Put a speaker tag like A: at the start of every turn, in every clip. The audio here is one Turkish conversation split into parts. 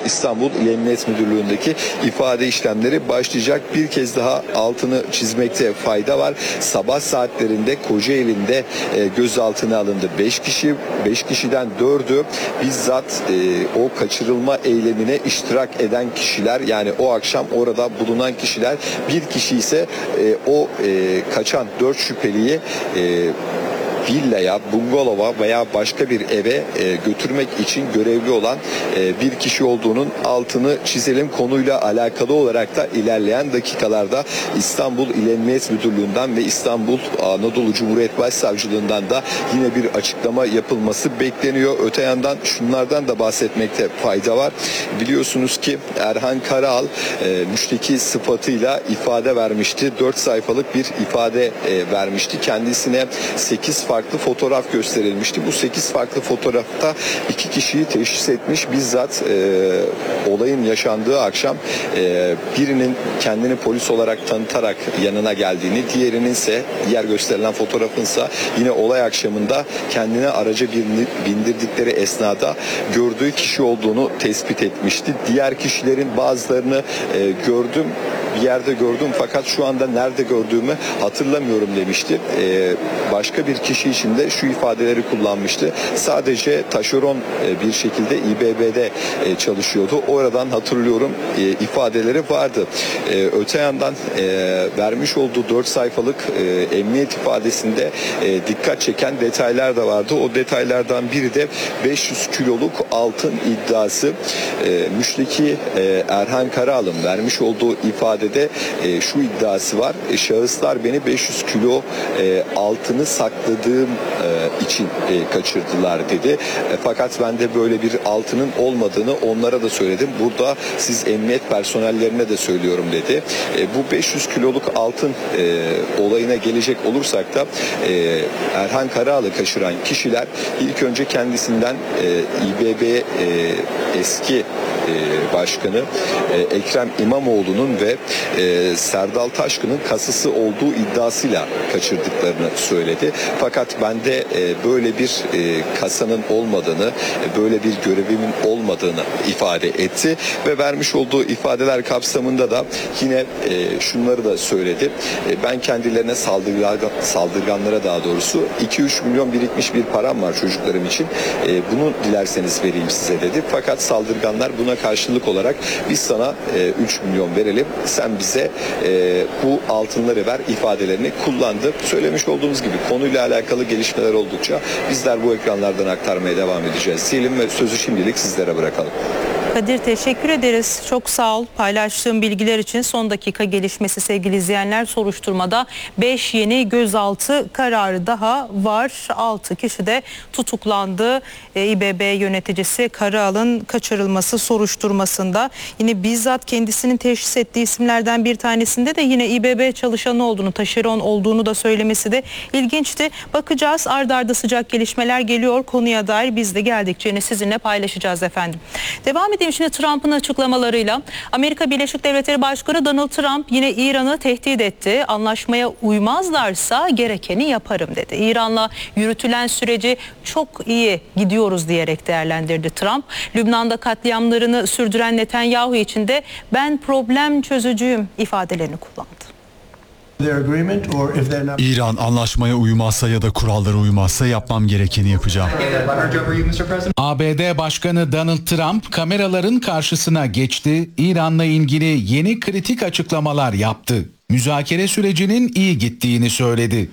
A: İstanbul İl Emniyet Müdürlüğü'ndeki ifade işlemleri başlayacak. Bir kez daha altını çizmekte fayda var. Sabah saatlerinde Kocaeli'nde gözaltına alındı 5 kişi. 5 kişiden 4'ü bizzat o kaçırılma eylemine iştirak eden kişiler, yani o akşam orada bulunan kişiler. Bir kişi ise o kaçan 4 şüpheliyi villaya, bungalova veya başka bir eve götürmek için görevli olan bir kişi olduğunun altını çizelim. Konuyla alakalı olarak da ilerleyen dakikalarda İstanbul İl Emniyet Müdürlüğü'nden ve İstanbul Anadolu Cumhuriyet Başsavcılığından da yine bir açıklama yapılması bekleniyor. Öte yandan şunlardan da bahsetmekte fayda var. Biliyorsunuz ki Erhan Karaal müşteki sıfatıyla ifade vermişti. 4 sayfalık bir ifade vermişti. Kendisine 8 farklı fotoğraf gösterilmişti. Bu 8 farklı fotoğrafta 2 kişiyi teşhis etmiş. Bizzat olayın yaşandığı akşam birinin kendini polis olarak tanıtarak yanına geldiğini, diğerinin ise diğer gösterilen fotoğrafınsa yine olay akşamında kendini araca bindirdikleri esnada gördüğü kişi olduğunu tespit etmişti. Diğer kişilerin bazılarını bir yerde gördüm fakat şu anda nerede gördüğümü hatırlamıyorum demişti. Başka bir kişi için de şu ifadeleri kullanmıştı. Sadece taşeron bir şekilde İBB'de çalışıyordu. Oradan hatırlıyorum ifadeleri vardı. Öte yandan vermiş olduğu 4 sayfalık emniyet ifadesinde dikkat çeken detaylar da vardı. O detaylardan biri de 500 kiloluk altın iddiası. Müşteki Erhan Karaal'ın vermiş olduğu ifadede şu iddiası var. Şahıslar beni 500 kilo altını sakladığım için kaçırdılar dedi. Fakat ben de böyle bir altının olmadığını onlara da söyledim. Burada siz emniyet personellerine de söylüyorum dedi. Bu 500 kiloluk altın olayına gelecek olursak da Erhan Karaal'ı kaçıran kişiler ilk önce kendisinden İBB eski başkanı Ekrem İmamoğlu'nun ve Serdal Taşkın'ın kasası olduğu iddiasıyla kaçırdıklarını söyledi. Fakat bende böyle bir kasanın olmadığını, böyle bir görevimin olmadığını ifade etti ve vermiş olduğu ifadeler kapsamında da yine şunları da söyledi. Ben kendilerine saldırganlara daha doğrusu 2-3 milyon birikmiş bir param var çocuklarım için. Bunu dilerseniz vereyim size dedi. Fakat saldırganlar buna karşılık olarak biz sana 3 milyon verelim, sen bize bu altınları ver ifadelerini kullandı. Söylemiş olduğumuz gibi konuyla alakalı gelişmeler oldukça bizler bu ekranlardan aktarmaya devam edeceğiz diyelim ve sözü şimdilik sizlere bırakalım.
B: Kadir, teşekkür ederiz. Çok sağ ol paylaştığım bilgiler için. Son dakika gelişmesi sevgili izleyenler, soruşturmada 5 yeni gözaltı kararı daha var. 6 kişi de tutuklandı. İBB yöneticisi Karaal'ın kaçırılması soruşturmasında. Yine bizzat kendisinin teşhis ettiği isimlerden bir tanesinde de yine İBB çalışanı olduğunu, taşeron olduğunu da söylemesi de ilginçti. Bakacağız, ard arda sıcak gelişmeler geliyor. Konuya dair biz de geldikçe yine sizinle paylaşacağız efendim. Devam edelim şimdi Trump'ın açıklamalarıyla. Amerika Birleşik Devletleri Başkanı Donald Trump yine İran'ı tehdit etti. Anlaşmaya uymazlarsa gerekeni yaparım dedi. İran'la yürütülen süreci çok iyi gidiyoruz diyerek değerlendirdi Trump. Lübnan'da katliamlarını sürdüren Netanyahu için de ben problem çözücüyüm ifadelerini kullandı.
C: İran anlaşmaya uymazsa ya da kurallara uymazsa yapmam gerekeni yapacağım.
D: ABD Başkanı Donald Trump kameraların karşısına geçti. İran'la ilgili yeni kritik açıklamalar yaptı. Müzakere sürecinin iyi gittiğini söyledi.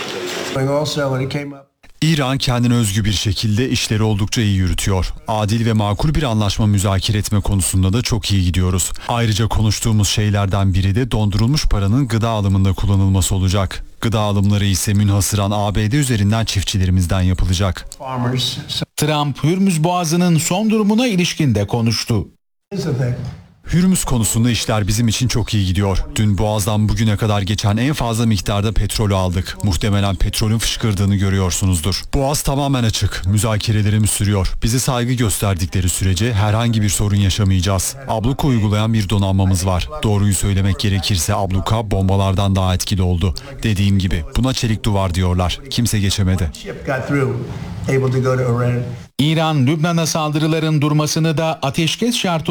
C: İran kendine özgü bir şekilde işleri oldukça iyi yürütüyor. Adil ve makul bir anlaşma müzakere etme konusunda da çok iyi gidiyoruz. Ayrıca konuştuğumuz şeylerden biri de dondurulmuş paranın gıda alımında kullanılması olacak. Gıda alımları ise münhasıran ABD üzerinden çiftçilerimizden yapılacak.
D: Trump, Hürmüz Boğazı'nın son durumuna ilişkin de konuştu.
C: Hürmüz konusunda işler bizim için çok iyi gidiyor. Dün Boğaz'dan bugüne kadar geçen en fazla miktarda petrolü aldık. Muhtemelen petrolün fışkırdığını görüyorsunuzdur. Boğaz tamamen açık. Müzakerelerimiz sürüyor. Bize saygı gösterdikleri sürece herhangi bir sorun yaşamayacağız. Abluka uygulayan bir donanmamız var. Doğruyu söylemek gerekirse abluka bombalardan daha etkili oldu. Dediğim gibi buna çelik duvar diyorlar. Kimse geçemedi.
D: İran, Lübnan'a saldırıların durmasını da ateşkes şartı